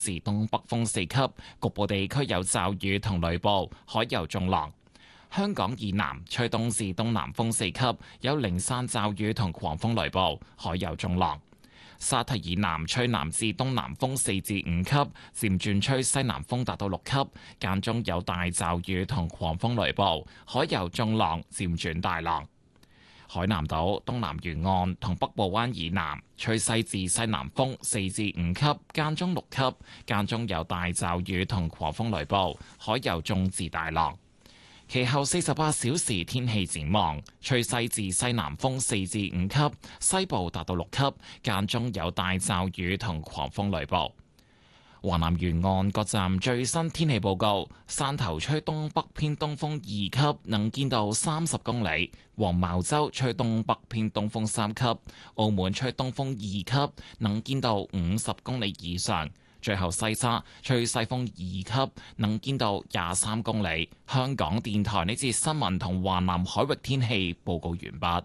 至東北風4級，局部地區有驟雨同雷暴，海有中浪。香港以南吹東至東南風4級，有零散驟雨同狂風雷暴，海有中浪。沙堤以南吹南至東南風4至5級，漸轉吹西南風達到6級，間中有大驟雨同狂風雷暴，海有中浪，漸轉大浪。海南島東南沿岸同北部灣以南吹西至西南風4至5級，間中6級，間中有大驟雨同狂風雷暴，海有中至大浪。其後48小時天氣展望，吹西至西南風4至5級，西部達到6級，間中有大驟雨同狂風雷暴。華南沿岸各站最新天氣報告：汕頭吹東北偏東風2級，能見度30公里；黃茅洲吹東北偏東風3級；澳門吹東風2級，能見度50公里以上。最後西沙吹西風2級，能見度23公里。香港電台呢節新聞同華南海域天氣報告完畢。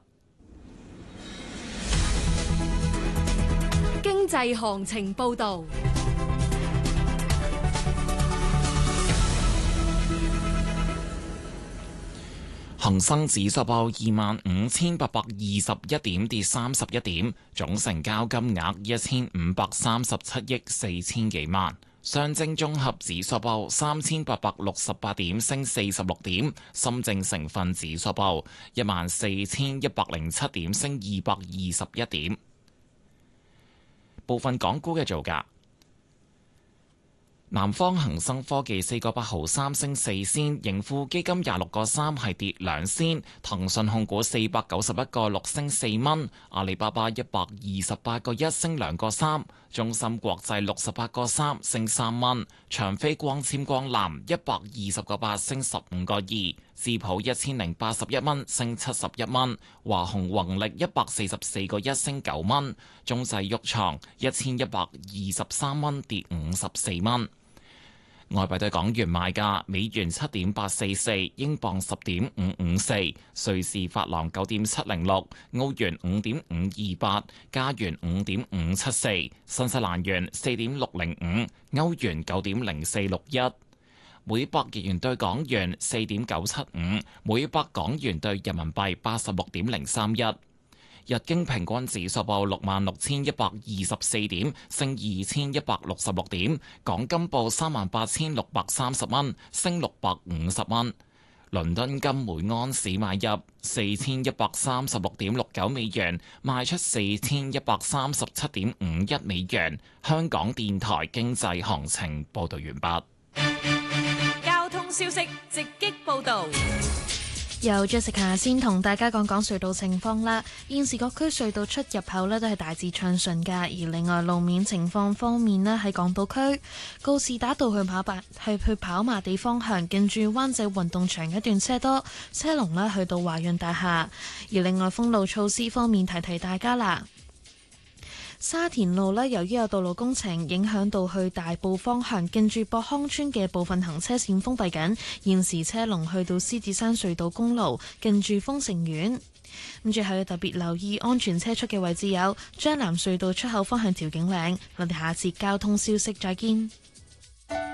經濟行情報導。 恒生指數報25,821點，跌31點，總成交金額1,537億4千幾萬。上證綜合指數報3,868點，升46點。深證成分指數報14,107點，升221點。部分港股嘅造價。南方恒生科技4個8毫3升4仙，盈富基金26個3係跌2仙，騰訊控股491個6升4蚊，阿里巴巴128個1升2個3，中芯國際68個3升3蚊，長飛光纖光纜120個8升15個2，智普1081蚊升71蚊，華虹宏力144個1升9蚊，中製鬱創1123蚊跌54蚊。外幣對港元賣價：美元7.844，英鎊10.554，瑞士法郎9.706，澳元5.528，加元5.574，新西蘭元4.605，歐元9.0461，每百日元對港元4.975，每百港元對人民幣86.031。日經平均指數報66,124點，升2,166點。港金報38,630蚊，升650蚊。倫敦金每盎司買入4,136.69美元，賣出4,137.51美元。香港電台經濟行情報道完畢。 交通消息直擊報道。 由 Jessica 先同大家講講隧道情況啦。現時各區隧道出入口呢都係大致暢順㗎，而另外路面情況方面呢，喺港島區告士打道去跑馬地方向，近住灣仔運動場一段車多，車龍呢去到華潤大廈。而另外封路措施方面，提提大家啦。沙田路呢，由於有道路工程影響到去大埔方向，近住博康村嘅部分行車線封閉緊，現時車龍去到獅子山隧道公路，近住豐城苑。咁最後要特別留意安全車速嘅位置有將藍隧道出口方向調景嶺。我哋下次交通消息再見。